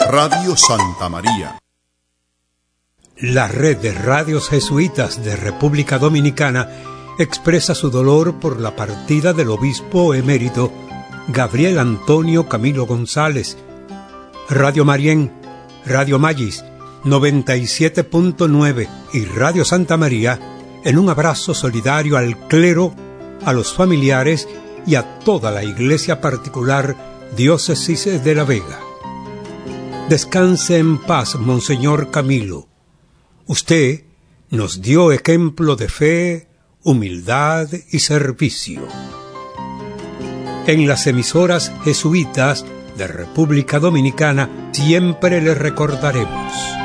Radio Santa María. La red de radios jesuitas de República Dominicana expresa su dolor por la partida del obispo emérito Gabriel Antonio Camilo González. Radio Marién, Radio Magis 97.9 y Radio Santa María, en un abrazo solidario al clero, a los familiares y a toda la iglesia particular Diócesis de La Vega. Descanse en paz, Monseñor Camilo. Usted nos dio ejemplo de fe, humildad y servicio. En las emisoras jesuitas de República Dominicana siempre le recordaremos.